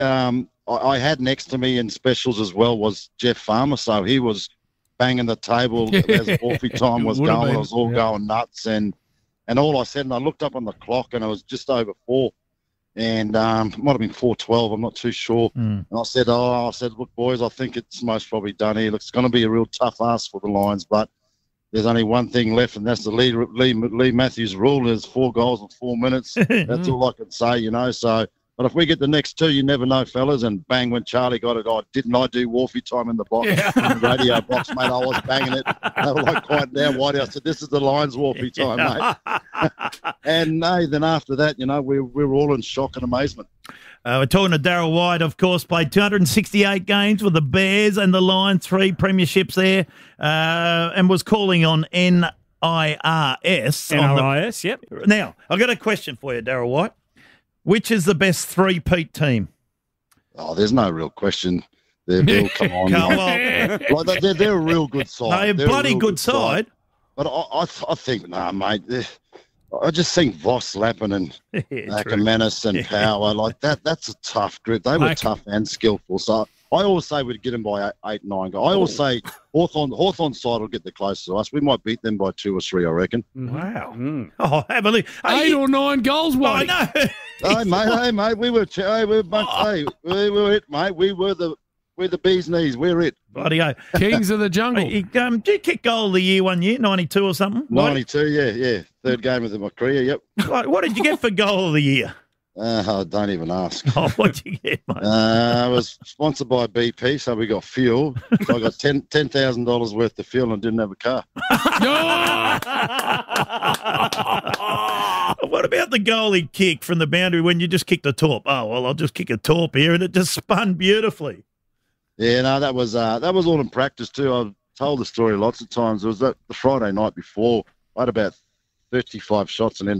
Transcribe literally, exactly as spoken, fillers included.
um, I, I had next to me in specials as well was Jeff Farmer, so he was banging the table as Wolfie time was going. Been, I was all yeah. going nuts, and and all I said, and I looked up on the clock, and it was just over four, and um, it might have been four twelve. I'm not too sure. Mm. And I said, oh, I said, look, boys, I think it's most probably done here. Look, it's going to be a real tough ask for the Lions, but there's only one thing left, and that's the Lee, Lee, Lee Matthews rule. There's four goals in four minutes. That's all I can say, you know. So, but if we get the next two, you never know, fellas. And bang, when Charlie got it, oh, didn't I do Wolfie time in the box, yeah. in the radio box, mate? I was banging it. They were like quieting down, Whitey. I said, this is the Lions Wolfie time, mate. And no, then after that, you know, we, we were all in shock and amazement. Uh, we're talking to Darryl White, of course, played two hundred sixty-eight games with the Bears and the Lions, three premierships there, uh, and was calling on N I R S. N I R S, yep. Now, I've got a question for you, Darryl White. Which is the best three-peat team? Oh, there's no real question there, Bill. Come on. Come on. Like, they're, they're a real good side. They're, they're bloody good, good side. side. But I, I, I think, nah, mate, I just think Voss, Lappin and Ackermanis and Power, like that, that's a tough group. They were like, tough and skillful. So I always say we'd get them by eight, eight nine goals. I always say Hawthorn, Hawthorn side will get the closest to us. We might beat them by two or three, I reckon. Wow. Mm. Oh, have a look. Eight hey, or nine goals, oh, I know. Hey, mate, hey, mate, we were, hey, we were, oh. hey, we were it, mate. We were the, we're the bee's knees. We're it. Bloody hell. Kings of the jungle. Hey, um, did you kick goal of the year one year, ninety-two or something? ninety-two, yeah, yeah. Third game of my career, yep. What, what did you get for goal of the year? Uh, don't even ask. Oh, what did you get, mate? Uh, I was sponsored by B P, so we got fuel. So I got ten ten thousand dollars worth of fuel and didn't have a car. What about the goal he kicked from the boundary when you just kicked a torp? Oh, well, I'll just kick a torp here, and it just spun beautifully. Yeah, no, that was uh, that was all in practice too. I've told the story lots of times. It was that the Friday night before. I had about thirty-five shots and then